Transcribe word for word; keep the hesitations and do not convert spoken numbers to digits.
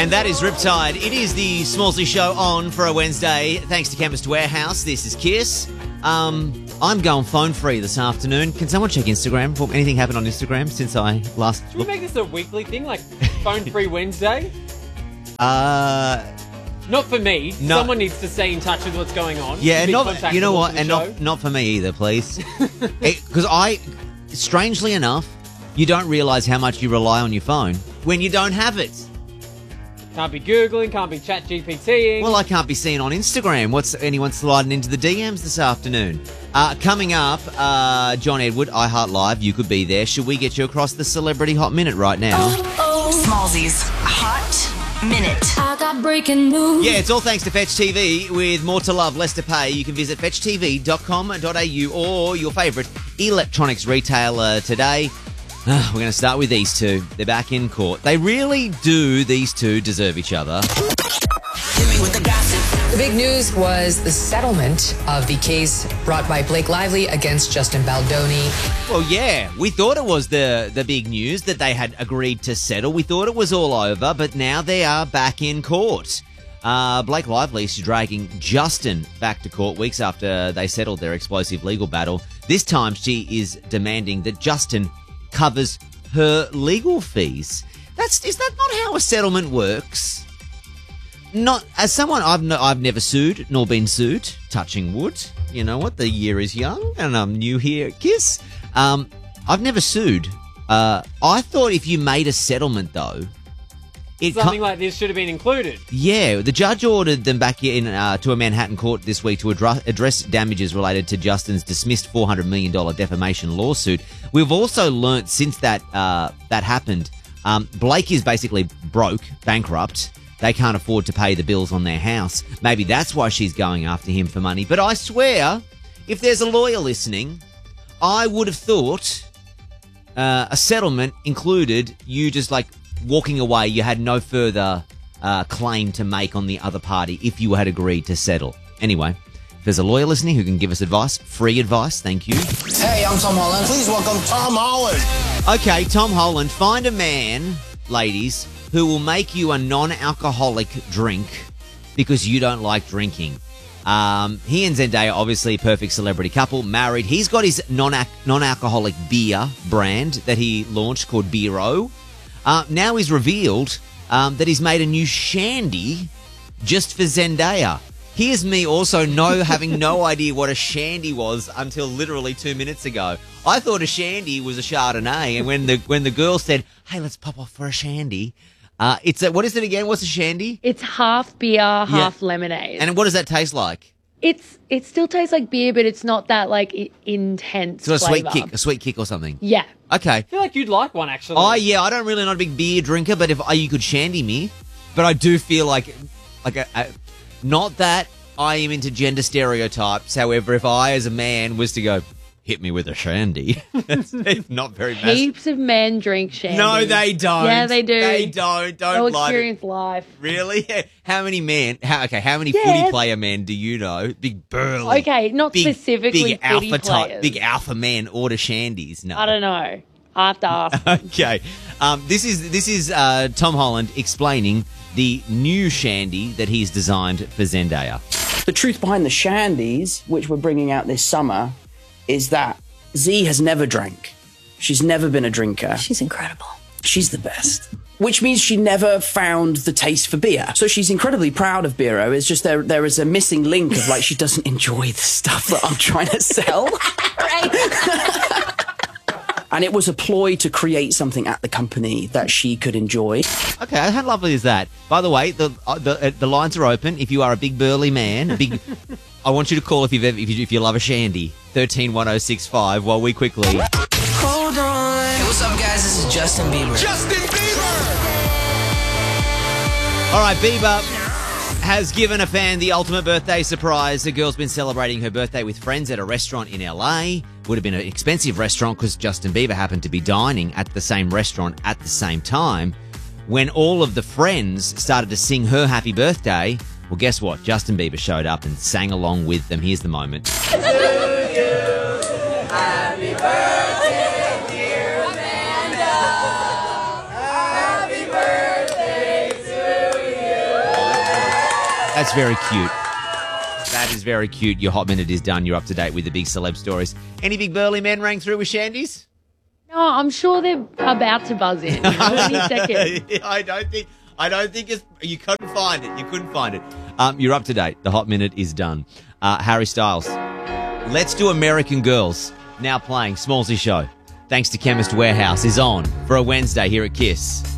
And that is Riptide. It is the Smallsy Show on for a Wednesday. Thanks to Chemist Warehouse. This is Kiss. Um, I'm going phone free this afternoon. Can someone check Instagram? Well, anything happened on Instagram since I last... Should we make this a weekly thing, like phone free Wednesday? Uh... Not for me. No. Someone needs to stay in touch with what's going on. Yeah, Be not, you know contactable what? for the And show. not, not for me either, please. Because I, strangely enough, you don't realise how much you rely on your phone when you don't have it. Can't be Googling, can't be chat GPTing. Well, I can't be seen on Instagram. What's anyone sliding into the D Ms this afternoon? Uh, coming up, uh, John Edward, iHeart Live, you could be there. Should we get you across the Celebrity Hot Minute right now? Oh, Smallsy's Hot Minute. I got breaking news. Yeah, it's all thanks to Fetch T V. With more to love, less to pay, you can visit fetch t v dot com dot a u or your favourite electronics retailer today. Uh, we're going to start with these two. They're back in court. They really do, these two, deserve each other. The big news was the settlement of the case brought by Blake Lively against Justin Baldoni. Well, yeah, we thought it was the, the big news that they had agreed to settle. We thought it was all over, but now they are back in court. Uh, Blake Lively is dragging Justin back to court weeks after they settled their explosive legal battle. This time she is demanding that Justin covers her legal fees. That's is that not how a settlement works? Not as someone I've no, I've never sued nor been sued. Touching wood. You know what? The year is young, and I'm new here at Kiss. Um, I've never sued. Uh, I thought if you made a settlement though, it Something co- like this should have been included. Yeah, the judge ordered them back in uh, to a Manhattan court this week to address, address damages related to Justin's dismissed four hundred million dollars defamation lawsuit. We've also learnt since that uh, that happened, um, Blake is basically broke, bankrupt. They can't afford to pay the bills on their house. Maybe that's why she's going after him for money. But I swear, if there's a lawyer listening, I would have thought uh, a settlement included you just like walking away. You had no further uh, claim to make on the other party if you had agreed to settle. Anyway, if there's a lawyer listening who can give us advice, free advice, thank you. Hey, I'm Tom Holland. Please welcome Tom Holland. Okay, Tom Holland, find a man, ladies, who will make you a non-alcoholic drink because you don't like drinking. Um, he and Zendaya, obviously a perfect celebrity couple, married. He's got his non non-alcoholic beer brand that he launched called Beero. Uh, now he's revealed um, that he's made a new shandy just for Zendaya. Here's me also no having no idea what a shandy was until literally two minutes ago. I thought a shandy was a Chardonnay, and when the when the girl said, "Hey, let's pop off for a shandy," uh, it's a, what is it again? What's a shandy? It's half beer, half lemonade. And what does that taste like? It's it still tastes like beer, but it's not that like I- intense. So a sweet flavour. kick, a sweet kick or something. Yeah. Okay. I feel like you'd like one, actually. Oh yeah, I don't really not a big beer drinker, but if uh, you could shandy me, but I do feel like like a, a not that I am into gender stereotypes. However, if I as a man was to go hit me with a shandy, it's not very massive. Heaps of men drink shandy. No, they don't. Yeah, they do. They don't. Don't They'll lie to- experience life. Really? How many men? How, okay, how many Yeah. footy player men do you know? Big burly. Okay, not big, specifically big footy alpha type, players. big alpha men order shandies. No, I don't know. I have to ask. Okay, um, this is this is uh, Tom Holland explaining the new shandy that he's designed for Zendaya. The truth behind the shandies, which we're bringing out this summer, is that Z has never drank. She's never been a drinker. She's incredible. She's the best. Which means she never found the taste for beer. So she's incredibly proud of Beero. It's just there there is a missing link of like she doesn't enjoy the stuff that I'm trying to sell. Right. And it was a ploy to create something at the company that she could enjoy. Okay, how lovely is that? By the way, the uh, the, uh, the lines are open. If you are a big burly man, a big, I want you to call if you've ever, if you if you love a shandy. Thirteen one zero six five. While we quickly. Hold on. Hey, what's up, guys? This is Justin Bieber. Justin Bieber. All right, Bieber has given a fan the ultimate birthday surprise. The girl's been celebrating her birthday with friends at a restaurant in L A. Would have been an expensive restaurant because Justin Bieber happened to be dining at the same restaurant at the same time. When all of the friends started to sing her happy birthday, well, guess what? Justin Bieber showed up and sang along with them. Here's the moment. Happy birthday, dear Amanda. Happy birthday to That's very cute. That is very cute. Your hot minute is done. You're up to date with the big celeb stories. Any big burly men rang through with shandies? No, I'm sure they're about to buzz in. You know, any second. I don't think. I don't think it's. You couldn't find it. You couldn't find it. Um, you're up to date. The hot minute is done. Uh, Harry Styles. Let's Do American Girls. Now playing Smallsy Show. Thanks to Chemist Warehouse is on for a Wednesday here at Kiss.